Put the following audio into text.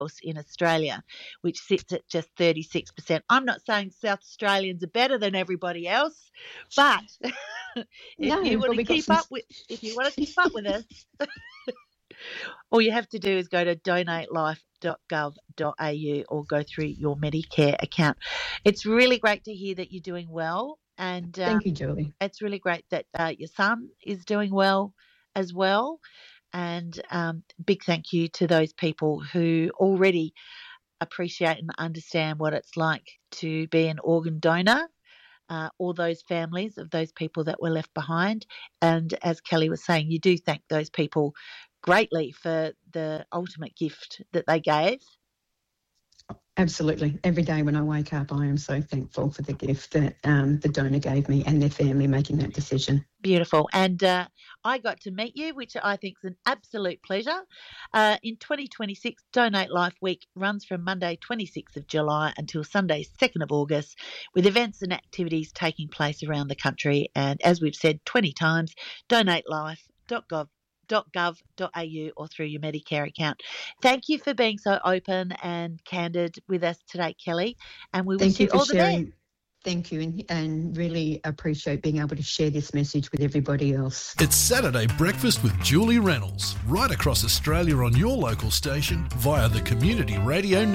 else in Australia, which sits at just 36%. I'm not saying South Australians are better than everybody else, but if you want to keep up with us, all you have to do is go to donatelife.gov.au or go through your Medicare account. It's really great to hear that you're doing well. And thank you, Julie. It's really great that your son is doing well as well. And big thank you to those people who already appreciate and understand what it's like to be an organ donor, all those families of those people that were left behind. And as Kelly was saying, you do thank those people greatly for the ultimate gift that they gave. Absolutely. Every day when I wake up, I am so thankful for the gift that the donor gave me and their family making that decision. Beautiful. And I got to meet you, which I think is an absolute pleasure. In 2026, Donate Life Week runs from Monday 26th of July until Sunday 2nd of August, with events and activities taking place around the country. And as we've said 20 times, donatelife.gov.au or through your Medicare account. Thank you for being so open and candid with us today, Kelly, and we wish you all the best. Thank you, and really appreciate being able to share this message with everybody else. It's Saturday Breakfast with Julie Reynolds, right across Australia on your local station via the Community Radio